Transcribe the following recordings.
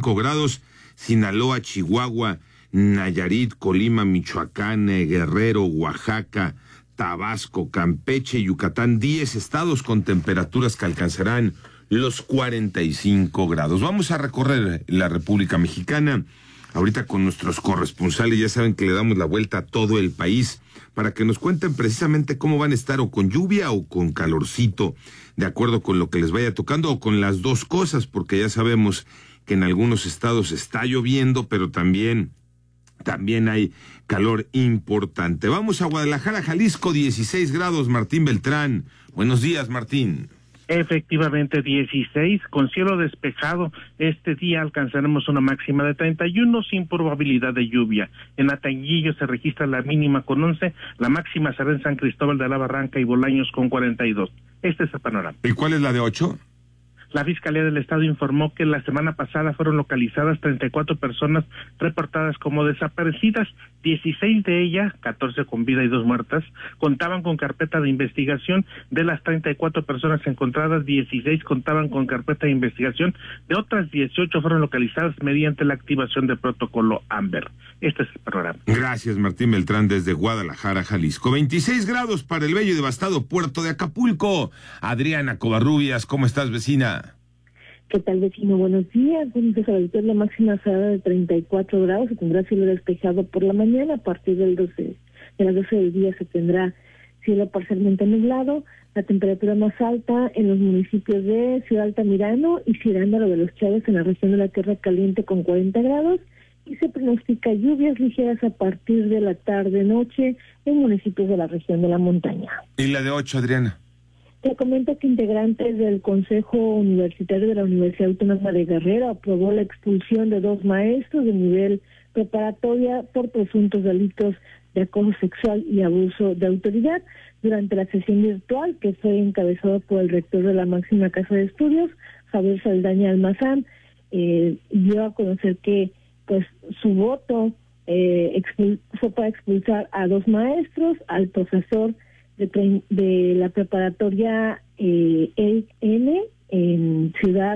45 grados, Sinaloa, Chihuahua, Nayarit, Colima, Michoacán, Guerrero, Oaxaca, Tabasco, Campeche, Yucatán, 10 estados con temperaturas que alcanzarán los 45 grados. Vamos a recorrer la República Mexicana ahorita con nuestros corresponsales. Ya saben que le damos la vuelta a todo el país para que nos cuenten precisamente cómo van a estar, o con lluvia o con calorcito, de acuerdo con lo que les vaya tocando, o con las dos cosas, porque ya sabemos que en algunos estados está lloviendo, pero también hay calor importante. Vamos a Guadalajara, Jalisco, 16 grados, Martín Beltrán. Buenos días, Martín. Efectivamente, 16, con cielo despejado. Este día alcanzaremos una máxima de 31 sin probabilidad de lluvia. En Atanguillo se registra la mínima con 11, la máxima será en San Cristóbal de la Barranca y Bolaños con 42. Este es el panorama. ¿Y cuál es la de 8? La Fiscalía del Estado informó que la semana pasada fueron localizadas 34 personas reportadas como desaparecidas. 16 de ellas, 14 con vida y 2 muertas, contaban con carpeta de investigación. De las 34 personas encontradas, 16 contaban con carpeta de investigación. De otras 18 fueron localizadas mediante la activación del protocolo AMBER. Este es el programa. Gracias, Martín Beltrán, desde Guadalajara, Jalisco. 26 grados para el bello y devastado puerto de Acapulco. Adriana Covarrubias, ¿cómo estás, vecina? ¿Qué tal, vecino? Buenos días. La máxima será de 34 grados, se tendrá cielo despejado por la mañana. A partir de las 12 del día se tendrá cielo parcialmente nublado. La temperatura más alta en los municipios de Ciudad Altamirano y Cirándaro de los Chávez, en la región de la Tierra Caliente, con 40 grados. Y se pronostica lluvias ligeras a partir de la tarde-noche en municipios de la región de la montaña. ¿Y la de 8, Adriana? Te comento que integrantes del Consejo Universitario de la Universidad Autónoma de Guerrero aprobó la expulsión de 2 maestros de nivel preparatoria por presuntos delitos de acoso sexual y abuso de autoridad durante la sesión virtual que fue encabezada por el rector de la máxima casa de estudios, Javier Saldaña Almazán. Dio a conocer que pues su voto fue para expulsar a 2 maestros, al profesor de la preparatoria N en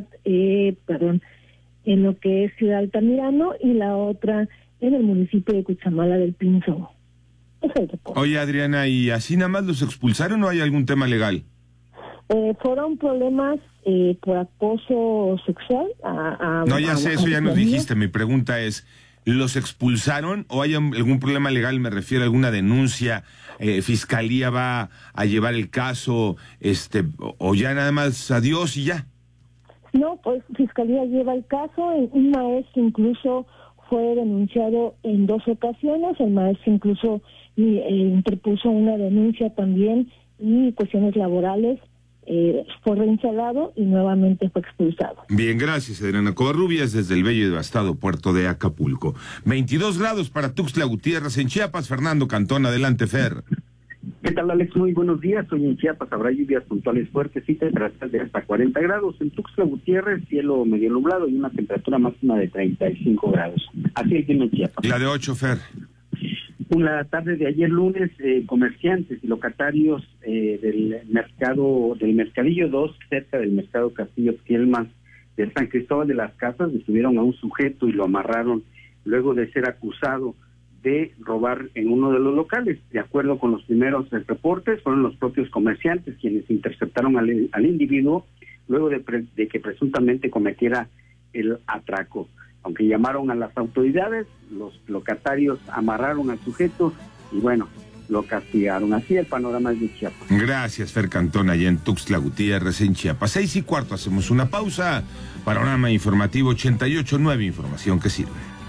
en lo que es Ciudad Altamirano, y la otra en el municipio de Cuchamala del Pinzón. Oye, Adriana, ¿y así nada más los expulsaron o hay algún tema legal? Fueron problemas por acoso sexual. No, ya sé, eso ya nos dijiste. Mi pregunta es, ¿los expulsaron o hay algún problema legal? Me refiero a alguna denuncia, fiscalía va a llevar el caso, o ya nada más adiós y ya. No, pues fiscalía lleva el caso. Un maestro incluso fue denunciado en 2 ocasiones. El maestro incluso interpuso una denuncia también, y cuestiones laborales. Fue reinstalado y nuevamente fue expulsado. Bien, gracias, Adriana Covarrubias, desde el bello y devastado puerto de Acapulco. 22 grados para Tuxtla Gutiérrez, en Chiapas. Fernando Cantón, adelante, Fer. ¿Qué tal, Alex? Muy buenos días. Hoy en Chiapas habrá lluvias puntuales fuertes y temperaturas de hasta 40 grados. En Tuxtla Gutiérrez, cielo medio nublado y una temperatura máxima de 35 grados. Así el clima en Chiapas. La de 8, Fer. La tarde de ayer lunes, comerciantes y locatarios del Mercadillo 2, cerca del Mercado Castillo Fielmas de San Cristóbal de las Casas, detuvieron a un sujeto y lo amarraron luego de ser acusado de robar en uno de los locales. De acuerdo con los primeros reportes, fueron los propios comerciantes quienes interceptaron al individuo luego de que presuntamente cometiera el atraco. Aunque llamaron a las autoridades, los locatarios amarraron al sujeto y bueno, lo castigaron. Así el panorama de Chiapas. Gracias, Fer Cantón, allá en Tuxtla Gutiérrez, en Chiapas. 6:15, hacemos una pausa. Panorama informativo 88.9, información que sirve.